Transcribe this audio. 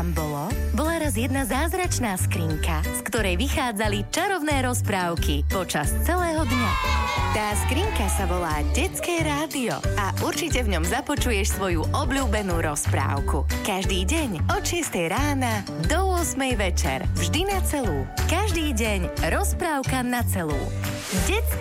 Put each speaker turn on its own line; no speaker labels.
tam bolo? Bola raz jedna zázračná skrinka, z ktorej vychádzali čarovné rozprávky počas celého dňa. Tá skrinka sa volá Detské rádio a určite v ňom započuješ svoju obľúbenú rozprávku. Každý deň od 6 rána do 8 večer. Vždy na celú. Každý deň rozprávka na celú. Detské